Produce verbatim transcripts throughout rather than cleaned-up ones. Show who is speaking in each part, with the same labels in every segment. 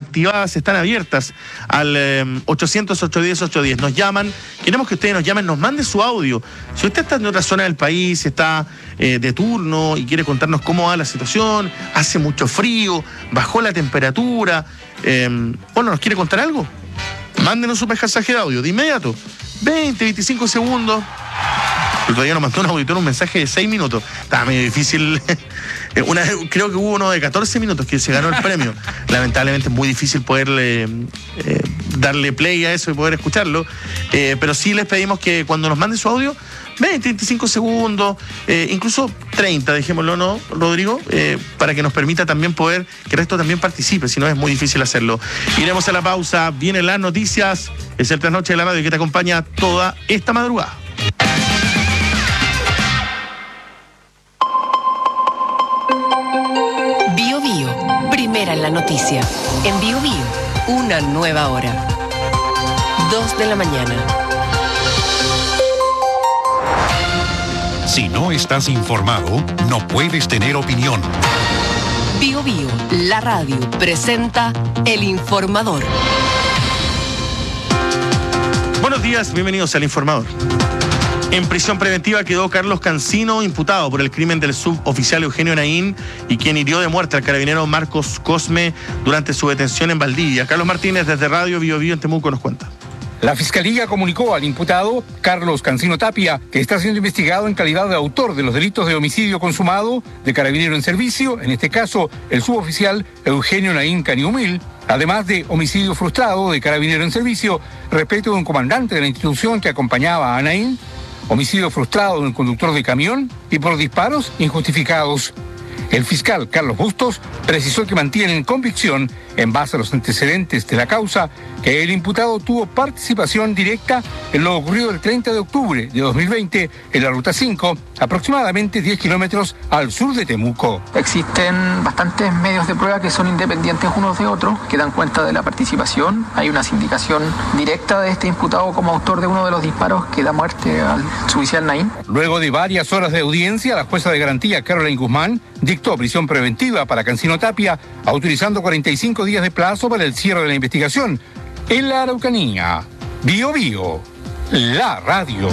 Speaker 1: activadas, están abiertas al eh, ochocientos, ochocientos diez, ochocientos diez. Nos llaman, queremos que ustedes nos llamen, nos manden su audio. Si usted está en otra zona del país, está eh, de turno y quiere contarnos cómo va la situación, hace mucho frío, bajó la temperatura, eh, bueno, ¿nos quiere contar algo? Mándenos su mensaje de audio de inmediato, veinte, veinticinco segundos. El otro día nos mandó un auditor un mensaje de seis minutos. Estaba medio difícil. Una, creo que hubo uno de catorce minutos que se ganó el premio. Lamentablemente es muy difícil poderle eh, darle play a eso y poder escucharlo. Eh, pero sí les pedimos que cuando nos mande su audio, veinte, veinticinco segundos, eh, incluso treinta, dejémoslo, ¿no, Rodrigo? Eh, para que nos permita también poder que el resto también participe, si no es muy difícil hacerlo. Iremos a la pausa, vienen las noticias, es el Trasnoche de la Radio que te acompaña toda esta madrugada.
Speaker 2: Bio Bio, primera en la noticia. En Bio Bio, una nueva hora. Dos de la mañana.
Speaker 3: Si no estás informado, no puedes tener opinión.
Speaker 2: Bio Bio, la radio, presenta El Informador.
Speaker 1: Buenos días, bienvenidos al Informador. En prisión preventiva quedó Carlos Cancino, imputado por el crimen del suboficial Eugenio Naín y quien hirió de muerte al carabinero Marcos Cosme durante su detención en Valdivia. Carlos Martínez, desde Radio Bio Bio en Temuco, nos cuenta.
Speaker 4: La Fiscalía comunicó al imputado, Carlos Cancino Tapia, que está siendo investigado en calidad de autor de los delitos de homicidio consumado, de carabinero en servicio, en este caso el suboficial Eugenio Naín Caniumil, además de homicidio frustrado de carabinero en servicio respecto de un comandante de la institución que acompañaba a Naín, homicidio frustrado de un conductor de camión y por disparos injustificados. El fiscal Carlos Bustos precisó que mantienen convicción, en base a los antecedentes de la causa, que el imputado tuvo participación directa en lo ocurrido el treinta de octubre de dos mil veinte en la Ruta cinco, aproximadamente diez kilómetros al sur de Temuco.
Speaker 5: Existen bastantes medios de prueba que son independientes unos de otros, que dan cuenta de la participación. Hay una sindicación directa de este imputado como autor de uno de los disparos que da muerte al suboficial Naín.
Speaker 4: Luego de varias horas de audiencia, la jueza de garantía Caroline Guzmán dictó prisión preventiva para Cancino Tapia, autorizando cuarenta y cinco días de plazo para el cierre de la investigación. En la Araucanía, Bio Bio, la radio.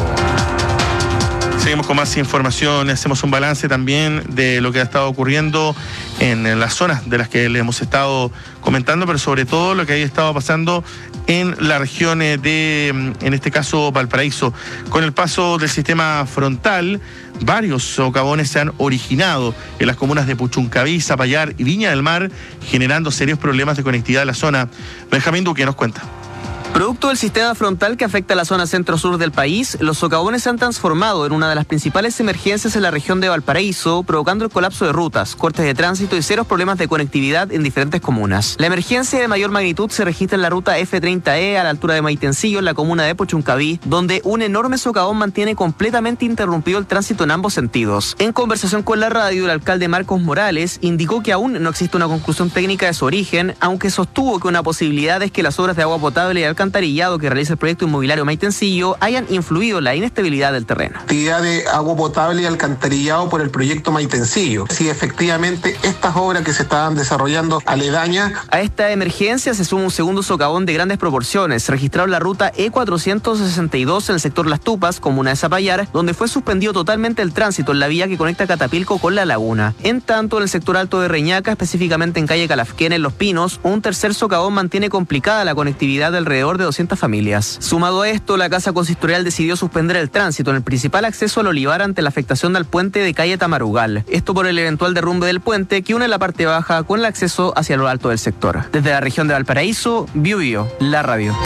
Speaker 1: Seguimos con más información, hacemos un balance también de lo que ha estado ocurriendo en las zonas de las que le hemos estado comentando, pero sobre todo lo que ha estado pasando en la región de, en este caso, Valparaíso. Con el paso del sistema frontal, varios socavones se han originado en las comunas de Puchuncaví, Zapallar y Viña del Mar, generando serios problemas de conectividad en la zona. Benjamín Duque nos cuenta.
Speaker 6: Producto del sistema frontal que afecta a la zona centro-sur del país, los socavones se han transformado en una de las principales emergencias en la región de Valparaíso, provocando el colapso de rutas, cortes de tránsito y serios problemas de conectividad en diferentes comunas. La emergencia de mayor magnitud se registra en la ruta F treinta E a la altura de Maitencillo, en la comuna de Puchuncaví, donde un enorme socavón mantiene completamente interrumpido el tránsito en ambos sentidos. En conversación con la radio, el alcalde Marcos Morales indicó que aún no existe una conclusión técnica de su origen, aunque sostuvo que una posibilidad es que las obras de agua potable y alcantarillado que realiza el proyecto inmobiliario Maitencillo hayan influido en la inestabilidad del terreno.
Speaker 7: Actividad de agua potable y alcantarillado por el proyecto Maitencillo. Si efectivamente estas obras que se estaban desarrollando aledañas.
Speaker 6: A esta emergencia se suma un segundo socavón de grandes proporciones, registrado en la ruta E cuatrocientos sesenta y dos en el sector Las Tupas, comuna de Zapallar, donde fue suspendido totalmente el tránsito en la vía que conecta Catapilco con La Laguna. En tanto, en el sector alto de Reñaca, específicamente en calle Calafquén, en Los Pinos, un tercer socavón mantiene complicada la conectividad de alrededor de doscientas familias. Sumado a esto, la Casa Consistorial decidió suspender el tránsito en el principal acceso al Olivar ante la afectación del puente de calle Tamarugal. Esto por el eventual derrumbe del puente que une la parte baja con el acceso hacia lo alto del sector. Desde la región de Valparaíso, Bio Bio, la radio.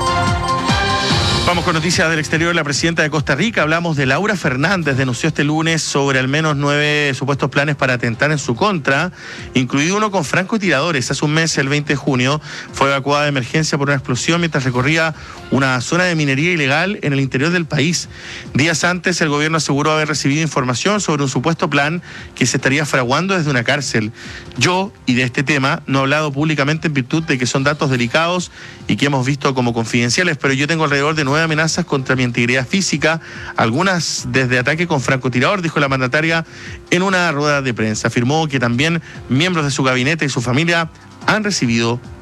Speaker 1: Vamos con noticias del exterior. La presidenta de Costa Rica, hablamos de Laura Fernández, denunció este lunes sobre al menos nueve supuestos planes para atentar en su contra, incluido uno con francotiradores. Hace un mes, el veinte de junio, fue evacuada de emergencia por una explosión mientras recorría una zona de minería ilegal en el interior del país. Días antes, el gobierno aseguró haber recibido información sobre un supuesto plan que se estaría fraguando desde una cárcel. Yo, y de este tema, no he hablado públicamente en virtud de que son datos delicados y que hemos visto como confidenciales, pero yo tengo alrededor de nueve amenazas contra mi integridad física, algunas desde ataque con francotirador, dijo la mandataria en una rueda de prensa. Afirmó que también miembros de su gabinete y su familia han recibido